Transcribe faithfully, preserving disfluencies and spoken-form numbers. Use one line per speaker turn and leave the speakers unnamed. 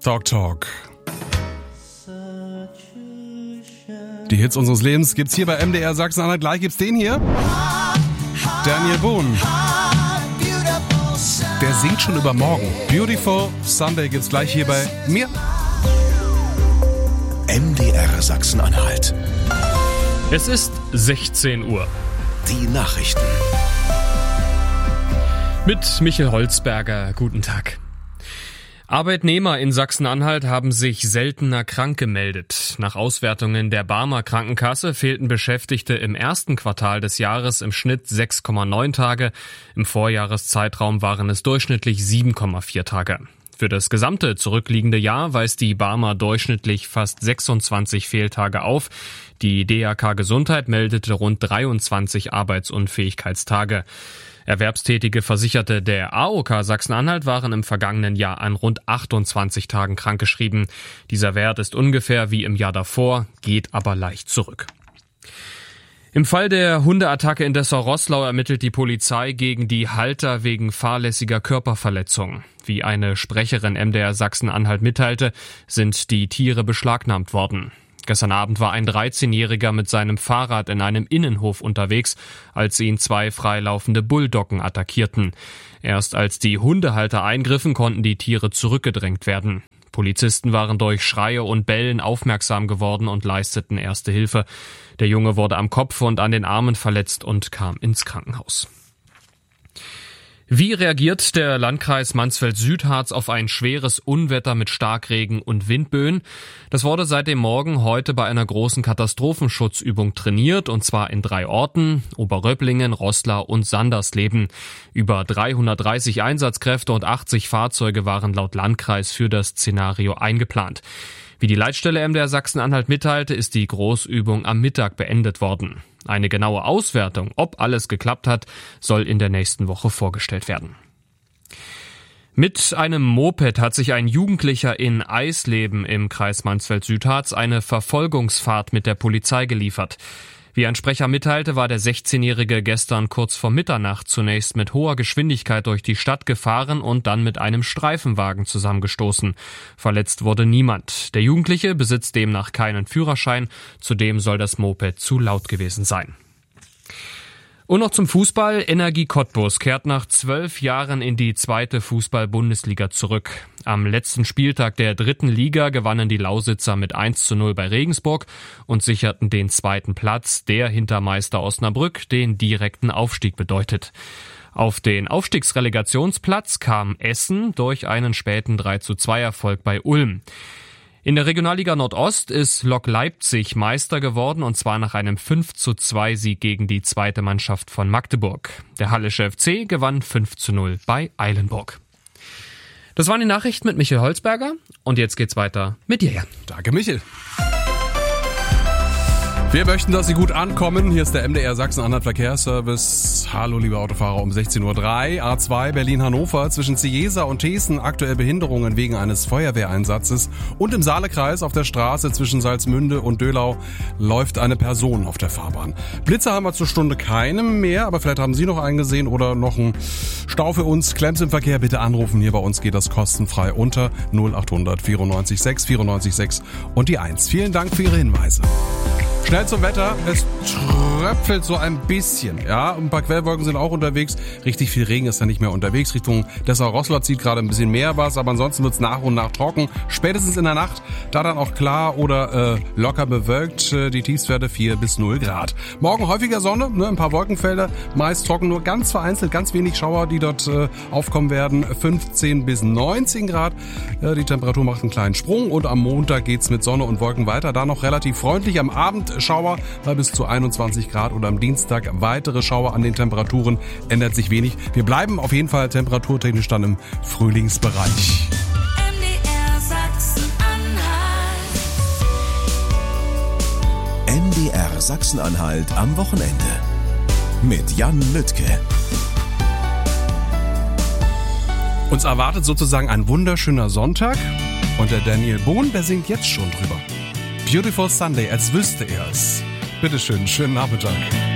Talk Talk. Die Hits unseres Lebens gibt's hier bei M D R Sachsen-Anhalt. Gleich gibt's den hier. Daniel Boone. Der singt schon über morgen. Beautiful Sunday gibt's gleich hier bei mir.
M D R Sachsen-Anhalt.
Es ist sechzehn Uhr.
Die Nachrichten.
Mit Michael Holzberger. Guten Tag. Arbeitnehmer in Sachsen-Anhalt haben sich seltener krank gemeldet. Nach Auswertungen der Barmer Krankenkasse fehlten Beschäftigte im ersten Quartal des Jahres im Schnitt sechs Komma neun Tage. Im Vorjahreszeitraum waren es durchschnittlich sieben Komma vier Tage. Für das gesamte zurückliegende Jahr weist die Barmer durchschnittlich fast sechsundzwanzig Fehltage auf. Die D R K Gesundheit meldete rund dreiundzwanzig Arbeitsunfähigkeitstage. Erwerbstätige Versicherte der A O K Sachsen-Anhalt waren im vergangenen Jahr an rund achtundzwanzig Tagen krankgeschrieben. Dieser Wert ist ungefähr wie im Jahr davor, geht aber leicht zurück. Im Fall der Hundeattacke in Dessau-Roßlau ermittelt die Polizei gegen die Halter wegen fahrlässiger Körperverletzung. Wie eine Sprecherin M D R Sachsen-Anhalt mitteilte, sind die Tiere beschlagnahmt worden. Gestern Abend war ein dreizehnjähriger mit seinem Fahrrad in einem Innenhof unterwegs, als ihn zwei freilaufende Bulldoggen attackierten. Erst als die Hundehalter eingriffen, konnten die Tiere zurückgedrängt werden. Polizisten waren durch Schreie und Bellen aufmerksam geworden und leisteten erste Hilfe. Der Junge wurde am Kopf und an den Armen verletzt und kam ins Krankenhaus. Wie reagiert der Landkreis Mansfeld-Südharz auf ein schweres Unwetter mit Starkregen und Windböen? Das wurde seit dem Morgen heute bei einer großen Katastrophenschutzübung trainiert, und zwar in drei Orten: Oberröpplingen, Roßla und Sandersleben. Über dreihundertdreißig Einsatzkräfte und achtzig Fahrzeuge waren laut Landkreis für das Szenario eingeplant. Wie die Leitstelle M D R Sachsen-Anhalt mitteilte, ist die Großübung am Mittag beendet worden. Eine genaue Auswertung, ob alles geklappt hat, soll in der nächsten Woche vorgestellt werden. Mit einem Moped hat sich ein Jugendlicher in Eisleben im Kreis Mansfeld-Südharz eine Verfolgungsfahrt mit der Polizei geliefert. Wie ein Sprecher mitteilte, war der sechzehnjährige gestern kurz vor Mitternacht zunächst mit hoher Geschwindigkeit durch die Stadt gefahren und dann mit einem Streifenwagen zusammengestoßen. Verletzt wurde niemand. Der Jugendliche besitzt demnach keinen Führerschein. Zudem soll das Moped zu laut gewesen sein. Und noch zum Fußball. Energie Cottbus kehrt nach zwölf Jahren in die zweite Fußball-Bundesliga zurück. Am letzten Spieltag der dritten Liga gewannen die Lausitzer mit eins zu null bei Regensburg und sicherten den zweiten Platz, der hinter Meister Osnabrück den direkten Aufstieg bedeutet. Auf den Aufstiegsrelegationsplatz kam Essen durch einen späten drei zu zwei Erfolg bei Ulm. In der Regionalliga Nordost ist Lok Leipzig Meister geworden, und zwar nach einem fünf zu zwei Sieg gegen die zweite Mannschaft von Magdeburg. Der Hallische F C gewann fünf zu null bei Eilenburg. Das waren die Nachrichten mit Michael Holzberger, und jetzt geht's weiter mit dir, Jan.
Danke, Michael. Wir möchten, dass Sie gut ankommen. Hier ist der M D R Sachsen-Anhalt Verkehrsservice. Hallo, liebe Autofahrer, um sechzehn Uhr drei. A zwei Berlin-Hannover zwischen Ciesa und Thesen aktuell Behinderungen wegen eines Feuerwehreinsatzes. Und im Saalekreis auf der Straße zwischen Salzmünde und Dölau läuft eine Person auf der Fahrbahn. Blitzer haben wir zur Stunde keine mehr, aber vielleicht haben Sie noch einen gesehen oder noch einen Stau für uns. Klemms im Verkehr, bitte anrufen. Hier bei uns geht das kostenfrei unter null acht hundert vierundneunzig sechs vierundneunzig sechs und die eins. Vielen Dank für Ihre Hinweise. Schnell zum Wetter. Es tröpfelt so ein bisschen. Ja, ein paar Quellwolken sind auch unterwegs. Richtig viel Regen ist da nicht mehr unterwegs. Richtung Dessau-Roßlau zieht gerade ein bisschen mehr was, aber ansonsten wird's nach und nach trocken. Spätestens in der Nacht, da dann auch klar oder äh, locker bewölkt. Äh, die Tiefstwerte vier bis null Grad. Morgen häufiger Sonne, ne, ein paar Wolkenfelder, meist trocken, nur ganz vereinzelt, ganz wenig Schauer, die dort äh, aufkommen werden. fünfzehn bis neunzehn Grad. Äh, die Temperatur macht einen kleinen Sprung, und am Montag geht's mit Sonne und Wolken weiter. Da noch relativ freundlich. Am Abend Schauer bei bis zu einundzwanzig Grad, oder am Dienstag weitere Schauer. An den Temperaturen ändert sich wenig. Wir bleiben auf jeden Fall temperaturtechnisch dann im Frühlingsbereich.
M D R Sachsen-Anhalt.
M D R Sachsen-Anhalt am Wochenende mit Jan Lüttke.
Uns erwartet sozusagen ein wunderschöner Sonntag, und der Daniel Boone, der singt jetzt schon drüber. Beautiful Sunday, als wüsste er es. Bitteschön, schönen Nachmittag.